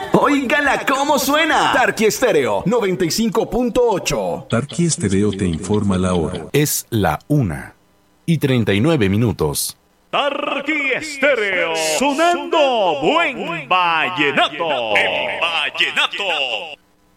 ¡Óigala cómo suena! Tarqui Estéreo 95.8. Tarqui Estéreo te informa la hora. Es la 1:39. Tarqui Estéreo, sonando buen vallenato. El vallenato.